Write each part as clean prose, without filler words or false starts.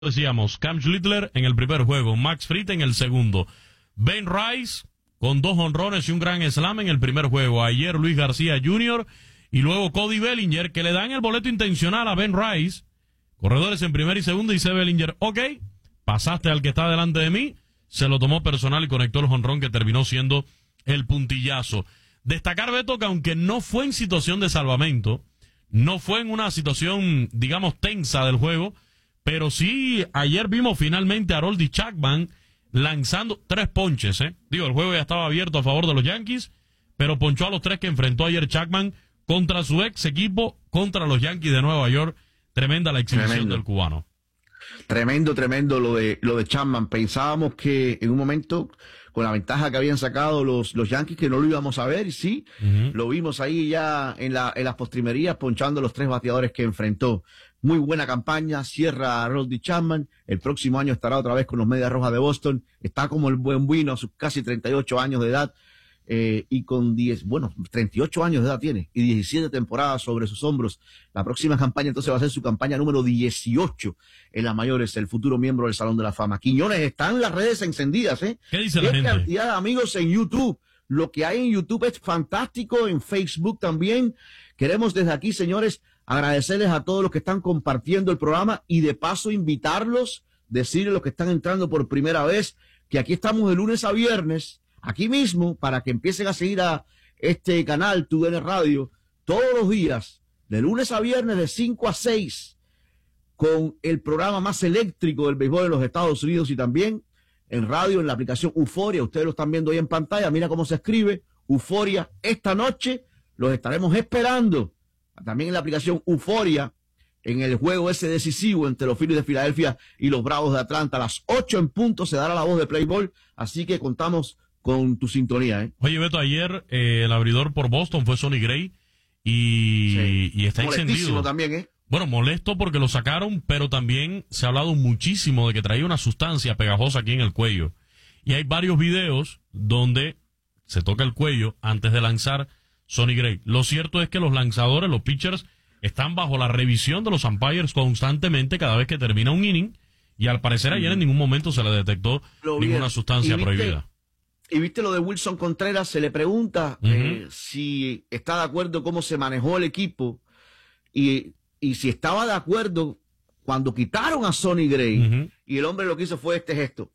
Decíamos, Cam Schlittler en el primer juego, Max Fried en el segundo, Ben Rice con 2 jonrones y un gran slam en el primer juego, ayer Luis García Jr. y luego Cody Bellinger, que le dan el boleto intencional a Ben Rice, corredores en primera y segunda, y dice Bellinger, ok, pasaste al que está delante de mí, se lo tomó personal y conectó el jonrón que terminó siendo el puntillazo. Destacar, Beto, que aunque no fue en situación de salvamento, no fue en una situación, digamos, tensa del juego, pero sí, ayer vimos finalmente a Aroldis Chapman lanzando 3 ponches, Digo, el juego ya estaba abierto a favor de los Yankees, pero ponchó a los 3 que enfrentó ayer Chapman contra su ex equipo, contra los Yankees de Nueva York. Tremenda la exhibición del cubano. Tremendo lo de Chapman. Pensábamos que en un momento, con la ventaja que habían sacado los Yankees, que no lo íbamos a ver, y sí, lo vimos ahí ya en las postrimerías, ponchando los 3 bateadores que enfrentó. Muy buena campaña, cierra Aroldis Chapman, el próximo año estará otra vez con los Medias Rojas de Boston, está como el buen vino a sus casi 38 años de edad, y con 38 años de edad tiene, y 17 temporadas sobre sus hombros. La próxima campaña entonces va a ser su campaña número 18 en las mayores, el futuro miembro del Salón de la Fama. Quiñones, están las redes encendidas, ¿Qué dice la gente? Qué cantidad de amigos en YouTube. Lo que hay en YouTube es fantástico, en Facebook también. Queremos desde aquí, señores, agradecerles a todos los que están compartiendo el programa y de paso invitarlos, decirles a los que están entrando por primera vez, que aquí estamos de lunes a viernes, aquí mismo, para que empiecen a seguir a este canal, TUDN Radio, todos los días, de lunes a viernes, de 5 a 6, con el programa más eléctrico del béisbol de los Estados Unidos, y también en radio, en la aplicación Euforia. Ustedes lo están viendo ahí en pantalla, mira cómo se escribe, Euforia. Esta noche los estaremos esperando, también en la aplicación Euforia, en el juego ese decisivo entre los Phillies de Filadelfia y los Bravos de Atlanta. A las 8 en punto se dará la voz de Play Ball, así que contamos con tu sintonía, Oye, Beto, ayer el abridor por Boston fue Sonny Gray y está encendido. También, Bueno, molesto porque lo sacaron, pero también se ha hablado muchísimo de que traía una sustancia pegajosa aquí en el cuello. Y hay varios videos donde se toca el cuello antes de lanzar Sonny Gray. Lo cierto es que los lanzadores, los pitchers, están bajo la revisión de los umpires constantemente cada vez que termina un inning, y al parecer ayer en ningún momento se le detectó ninguna sustancia prohibida. Y viste lo de Wilson Contreras, se le pregunta si está de acuerdo cómo se manejó el equipo, y si estaba de acuerdo cuando quitaron a Sonny Gray, y el hombre lo que hizo fue este gesto.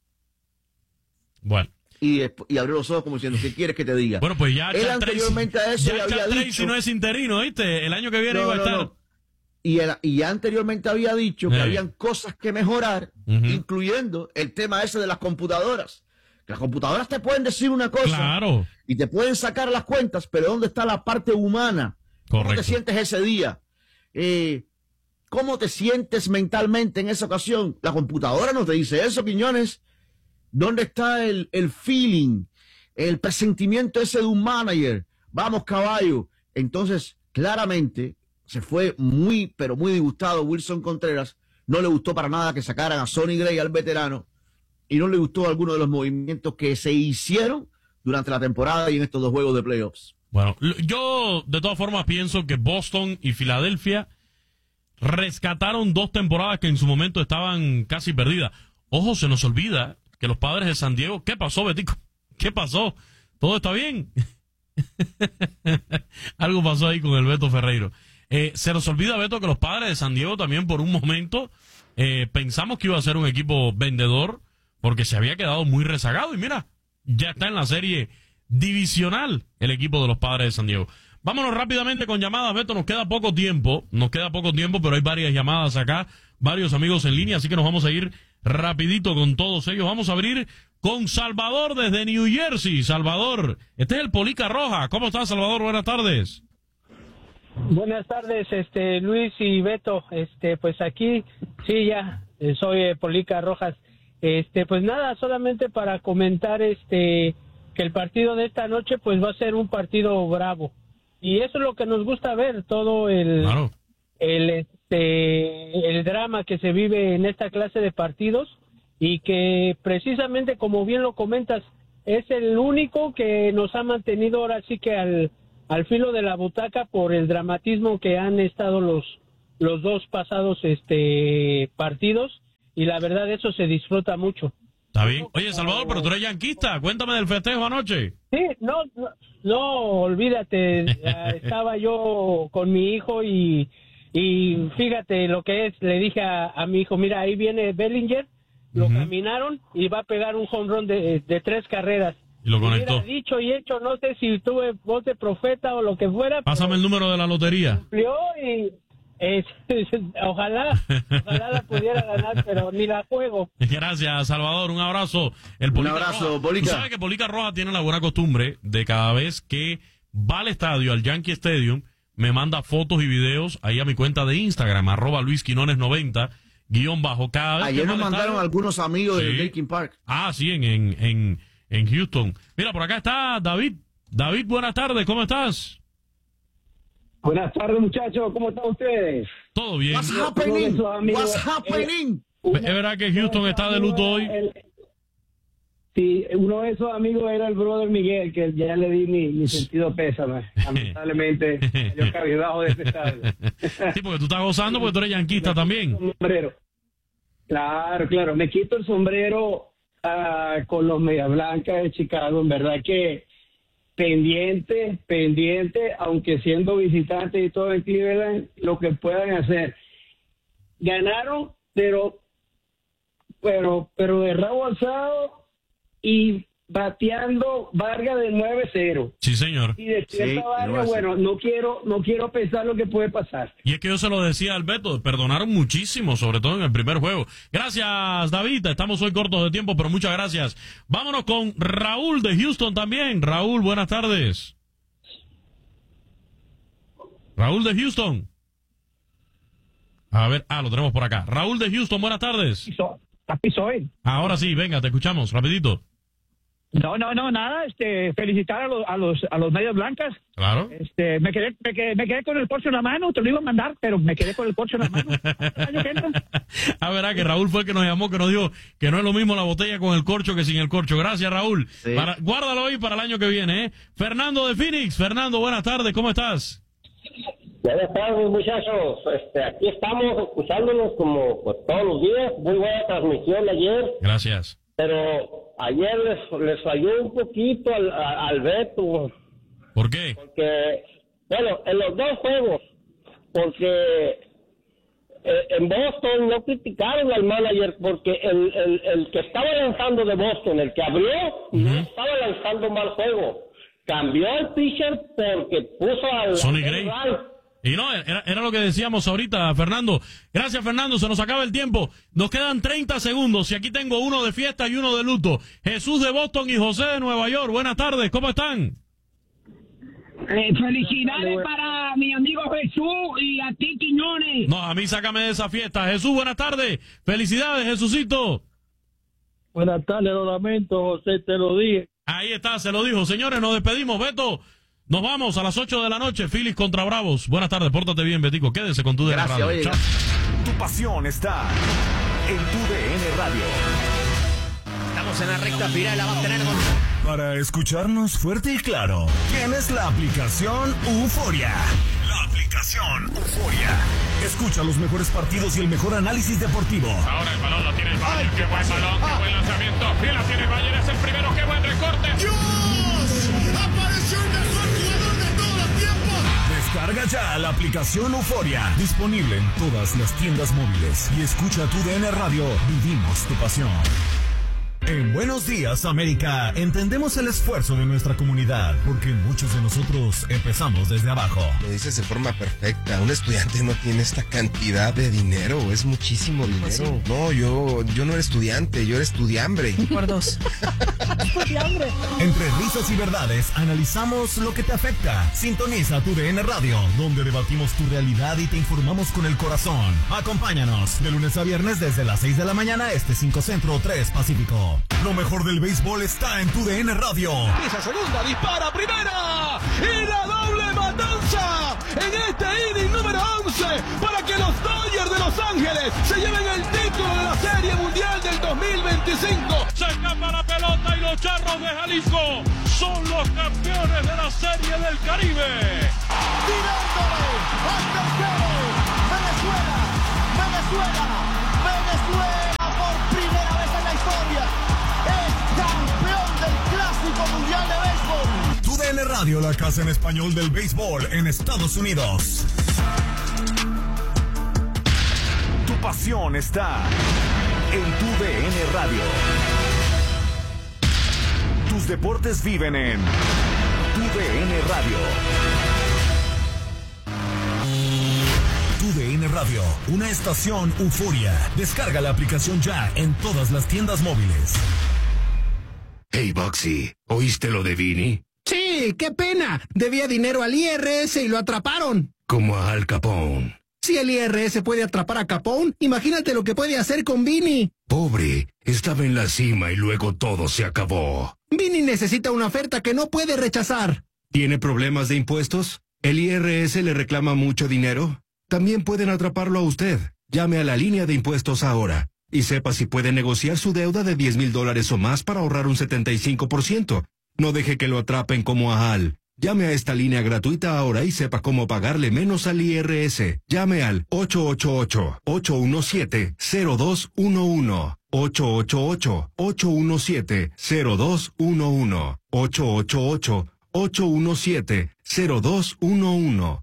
Bueno. Y abrió los ojos como diciendo, ¿qué quieres que te diga? Bueno, pues ya él anteriormente a eso ya había dicho, si no es interino, ¿viste? El año que viene iba a estar. No. Y anteriormente había dicho que habían cosas que mejorar, incluyendo el tema ese de las computadoras. Que las computadoras te pueden decir una cosa, claro, y te pueden sacar las cuentas, pero ¿dónde está la parte humana? Correcto. ¿Cómo te sientes ese día? ¿Cómo te sientes mentalmente en esa ocasión? La computadora no te dice eso, Quiñones. ¿Dónde está el feeling, el presentimiento ese de un manager? Vamos, caballo. Entonces, claramente, se fue muy, pero muy disgustado Wilson Contreras. No le gustó para nada que sacaran a Sonny Gray, al veterano, y no le gustó alguno de los movimientos que se hicieron durante la temporada y en estos 2 juegos de playoffs. Bueno, yo de todas formas pienso que Boston y Filadelfia rescataron 2 temporadas que en su momento estaban casi perdidas. Ojo, se nos olvida que los Padres de San Diego... ¿Qué pasó, Betico? ¿Qué pasó? ¿Todo está bien? Algo pasó ahí con el Beto Ferreiro. Se nos olvida, Beto, que los Padres de San Diego también por un momento pensamos que iba a ser un equipo vendedor porque se había quedado muy rezagado. Y mira, ya está en la serie divisional el equipo de los Padres de San Diego. Vámonos rápidamente con llamadas, Beto. Nos queda poco tiempo, pero hay varias llamadas acá, varios amigos en línea, así que nos vamos a ir rapidito con todos ellos. Vamos a abrir con Salvador desde New Jersey. Salvador, este es el Polica Roja. ¿Cómo estás, Salvador? Buenas tardes. Buenas tardes, Luis y Beto. Pues aquí, sí, ya soy Polica Rojas. Pues nada, solamente para comentar que el partido de esta noche pues va a ser un partido bravo. Y eso es lo que nos gusta ver, todo el drama que se vive en esta clase de partidos, y que precisamente, como bien lo comentas, es el único que nos ha mantenido ahora sí que al filo de la butaca por el dramatismo que han estado los 2 pasados partidos, y la verdad eso se disfruta mucho. Está bien. Oye, Salvador, pero tú eres yanquista. Cuéntame del festejo anoche. Sí, no, olvídate. Estaba yo con mi hijo y fíjate lo que es. Le dije a mi hijo, mira, ahí viene Bellinger. Lo caminaron y va a pegar un home run de 3 carreras. Y lo conectó. Mira, dicho y hecho, no sé si tuve voz de profeta o lo que fuera. Pásame el número de la lotería. Cumplió y... ojalá la pudiera ganar, pero ni la juego. Gracias, Salvador, un abrazo. Un abrazo, Polica. Tú sabes que Polica Roja tiene la buena costumbre de cada vez que va al estadio, al Yankee Stadium, me manda fotos y videos ahí a mi cuenta de Instagram, @LuisQuinones90, _ cada vez. Ayer nos mandaron estadio, algunos amigos sí, del Linkin Park. Ah, sí, en Houston. Mira, por acá está David. David, buenas tardes, ¿cómo estás? Buenas tardes, muchachos, ¿cómo están ustedes? Todo bien. What's happening? What's happening? Es verdad que Houston está de luto hoy. Sí, uno de esos amigos era el brother Miguel, que ya le di mi sentido pésame. Lamentablemente, yo cabizbajo de ese estadio. Sí, porque tú estás gozando porque tú eres yanquista también. Sombrero. Claro, me quito el sombrero con los Medias Blancas de Chicago, en verdad que pendiente, aunque siendo visitante y todo en Cleveland, lo que puedan hacer. Ganaron, pero de rabo alzado y bateando Vargas de 9-0. Sí, señor. Y despierta Sí, Vargas, bueno, no quiero pensar lo que puede pasar. Y es que yo se lo decía a Alberto, perdonaron muchísimo, sobre todo en el primer juego. Gracias, David, estamos hoy cortos de tiempo, pero muchas gracias. Vámonos con Raúl de Houston también. Raúl, buenas tardes. Raúl de Houston. A ver, lo tenemos por acá. Raúl de Houston, buenas tardes. Aquí soy. Ahora sí, venga, te escuchamos, rapidito. No, nada, felicitar a los Medias Blancas. Claro. Me quedé con el corcho en la mano, te lo iba a mandar, pero me quedé con el corcho en la mano. Verá que Raúl fue el que nos llamó, que nos dijo que no es lo mismo la botella con el corcho que sin el corcho. Gracias, Raúl. Sí. Guárdalo ahí para el año que viene, ¿eh? Fernando de Phoenix. Fernando, buenas tardes, ¿cómo estás? Buenas tardes, muchachos. Aquí estamos escuchándonos como pues, todos los días. Muy buena transmisión ayer. Gracias. Pero ayer les falló un poquito al Beto. ¿Por qué? Porque, bueno, en los dos juegos, porque en Boston no criticaron al manager porque el que estaba lanzando de Boston, el que abrió, no estaba lanzando mal juego. Cambió el pitcher porque puso al Sonny Gray. Y no, era lo que decíamos ahorita, Fernando. Gracias, Fernando, se nos acaba el tiempo. Nos quedan 30 segundos y aquí tengo uno de fiesta y uno de luto. Jesús de Boston y José de Nueva York. Buenas tardes, ¿cómo están? Felicidades para mi amigo Jesús y a ti, Quiñones. No, a mí sácame de esa fiesta. Jesús, buenas tardes. Felicidades, Jesucito. Buenas tardes, lo lamento, José, te lo dije. Ahí está, se lo dijo. Señores, nos despedimos. Beto, nos vamos a las 8 de la noche. Phillies contra Bravos. Buenas tardes, pórtate bien, Betico. Quédese con tu DN Gracias, Radio. oye, Chao. Tu pasión está en tu DN Radio. Estamos en la recta final, la va a tener con... Para escucharnos fuerte y claro, tienes la aplicación Euforia. La aplicación Euforia. Escucha los mejores partidos y el mejor análisis deportivo. Ahora el balón lo tiene el Bayern. Qué buen balón, qué buen lanzamiento. Bien la tiene el Bayern, es el primero. Qué buen recorte. ¡Dios! ¡Apareció el mejor jugador de todos los tiempos! Descarga ya la aplicación Euforia. Disponible en todas las tiendas móviles. Y escucha tu DN Radio. Vivimos tu pasión. En Buenos Días, América, entendemos el esfuerzo de nuestra comunidad, porque muchos de nosotros empezamos desde abajo. Lo dices de forma perfecta. Un estudiante no tiene esta cantidad de dinero, es muchísimo dinero. Sí. No, yo no era estudiante, yo era estudiambre. Por dos. Estudiambre. Entre risas y verdades, analizamos lo que te afecta. Sintoniza tu DN Radio, donde debatimos tu realidad y te informamos con el corazón. Acompáñanos de lunes a viernes desde las 6 de la mañana, 5 Centro, 3 Pacífico. Lo mejor del béisbol está en tu DN Radio. Esa segunda, dispara primera y la doble matanza en este inning número 11 para que los Dodgers de Los Ángeles se lleven el título de la Serie Mundial del 2025. Se escapa la pelota y los Charros de Jalisco son los campeones de la Serie del Caribe. Tirándole al tercero. Venezuela. Radio La Casa en Español del Béisbol en Estados Unidos. Tu pasión está en tu DN Radio. Tus deportes viven en tu DN Radio. Tu DN Radio, una estación euforia. Descarga la aplicación ya en todas las tiendas móviles. Hey, Boxy, ¿oíste lo de Vini? Sí, qué pena. Debía dinero al IRS y lo atraparon. Como a Al Capone. Si el IRS puede atrapar a Capone, imagínate lo que puede hacer con Vini. Pobre, estaba en la cima y luego todo se acabó. Vini necesita una oferta que no puede rechazar. ¿Tiene problemas de impuestos? ¿El IRS le reclama mucho dinero? También pueden atraparlo a usted. Llame a la línea de impuestos ahora y sepa si puede negociar su deuda de $10,000 o más para ahorrar un 75%. No deje que lo atrapen como a Al. Llame a esta línea gratuita ahora y sepa cómo pagarle menos al IRS. Llame al 888-817-0211. 888-817-0211. 888-817-0211.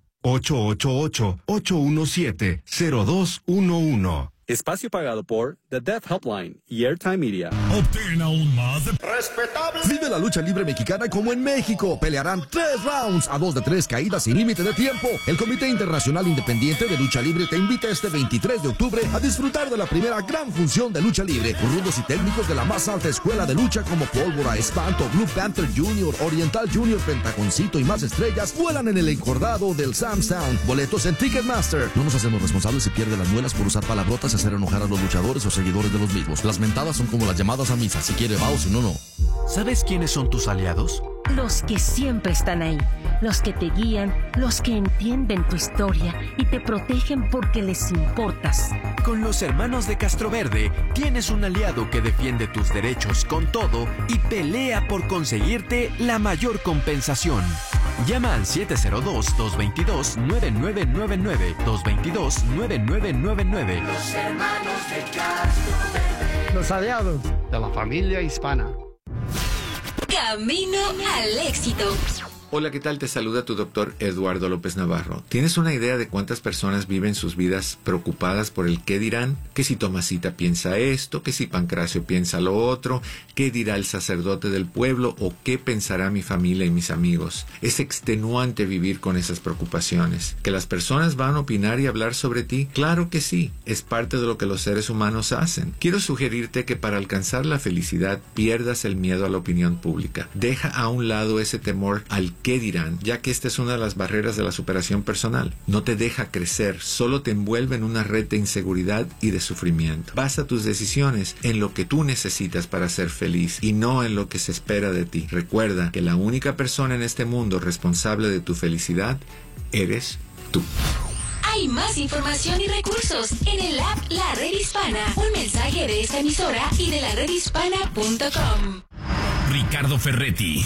888-817-0211. Espacio pagado por The Deaf Helpline y Airtime Media. Obtén aún más de... ¡Respetable! Vive la lucha libre mexicana como en México. Pelearán 3 rounds a 2 de 3 caídas sin límite de tiempo. El Comité Internacional Independiente de Lucha Libre te invita este 23 de octubre a disfrutar de la primera gran función de lucha libre. Rudos y técnicos de la más alta escuela de lucha como Pólvora, Espanto, Blue Panther Jr., Oriental Jr., Pentagoncito y más estrellas vuelan en el encordado del Sam Sound. Boletos en Ticketmaster. No nos hacemos responsables si pierde las muelas por usar palabrotas y hacer enojar a los luchadores o seguidores de los mismos. Las mentadas son como las llamadas a misa. Si quiere va o si no, no. ¿Sabes quiénes son tus aliados? Los que siempre están ahí, los que te guían, los que entienden tu historia y te protegen porque les importas. Con los hermanos de Castroverde tienes un aliado que defiende tus derechos con todo y pelea por conseguirte la mayor compensación. Llama al 702-222-9999, 222-9999. Los hermanos de Castroverde. Los aliados de la familia hispana. Camino al éxito. Hola, ¿qué tal? Te saluda tu doctor Eduardo López Navarro. ¿Tienes una idea de cuántas personas viven sus vidas preocupadas por el qué dirán? Que si Tomasita piensa esto, que si Pancracio piensa lo otro, qué dirá el sacerdote del pueblo o qué pensará mi familia y mis amigos. Es extenuante vivir con esas preocupaciones. ¿Que las personas van a opinar y hablar sobre ti? Claro que sí, es parte de lo que los seres humanos hacen. Quiero sugerirte que para alcanzar la felicidad pierdas el miedo a la opinión pública. Deja a un lado ese temor al qué dirán, ya que esta es una de las barreras de la superación personal. No te deja crecer, solo te envuelve en una red de inseguridad y de sufrimiento. Basa tus decisiones en lo que tú necesitas para ser feliz y no en lo que se espera de ti. Recuerda que la única persona en este mundo responsable de tu felicidad eres tú. Hay más información y recursos en el app La Red Hispana. Un mensaje de esta emisora y de la redhispana.com. Ricardo Ferretti.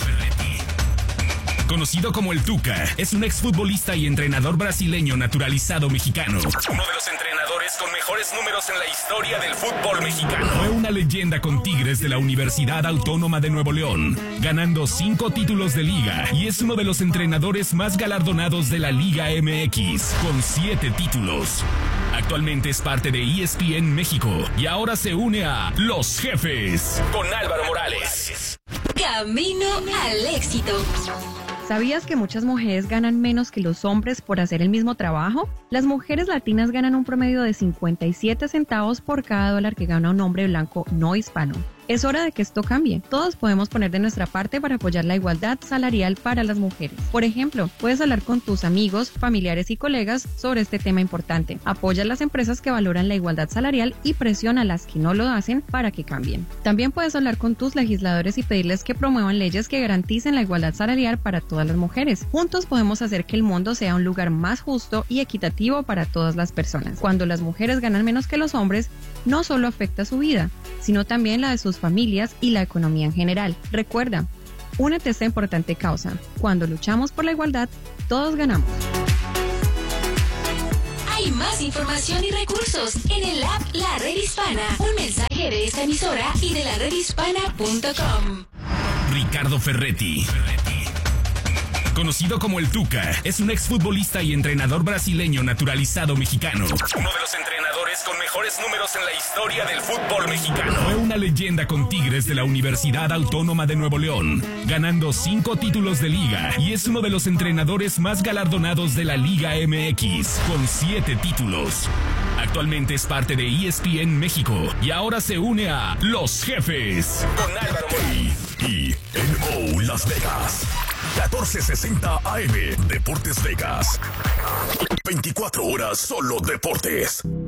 Conocido como el Tuca, es un exfutbolista y entrenador brasileño naturalizado mexicano. Uno de los entrenadores con mejores números en la historia del fútbol mexicano. Fue una leyenda con Tigres de la Universidad Autónoma de Nuevo León, ganando 5 títulos de liga, y es uno de los entrenadores más galardonados de la Liga MX, con 7 títulos. Actualmente es parte de ESPN México y ahora se une a Los Jefes con Álvaro Morales. Camino al éxito. ¿Sabías que muchas mujeres ganan menos que los hombres por hacer el mismo trabajo? Las mujeres latinas ganan un promedio de 57 centavos por cada dólar que gana un hombre blanco no hispano. Es hora de que esto cambie. Todos podemos poner de nuestra parte para apoyar la igualdad salarial para las mujeres. Por ejemplo, puedes hablar con tus amigos, familiares y colegas sobre este tema importante. Apoya a las empresas que valoran la igualdad salarial y presiona a las que no lo hacen para que cambien. También puedes hablar con tus legisladores y pedirles que promuevan leyes que garanticen la igualdad salarial para todas las mujeres. Juntos podemos hacer que el mundo sea un lugar más justo y equitativo para todas las personas. Cuando las mujeres ganan menos que los hombres, no solo afecta su vida, sino también la de sus familias y la economía en general. Recuerda, únete a esta importante causa. Cuando luchamos por la igualdad, todos ganamos. Hay más información y recursos en el app La Red Hispana. Un mensaje de esta emisora y de la redhispana.com. Ricardo Ferretti. conocido como el Tuca, es un exfutbolista y entrenador brasileño naturalizado mexicano. Uno de los entrenadores con mejores números en la historia del fútbol mexicano. Fue una leyenda con Tigres de la Universidad Autónoma de Nuevo León, ganando 5 títulos de liga, y es uno de los entrenadores más galardonados de la Liga MX, con 7 títulos. Actualmente es parte de ESPN México y ahora se une a Los Jefes con Álvaro KINO Las Vegas, 1460 AM, Deportes Vegas. 24 horas solo deportes.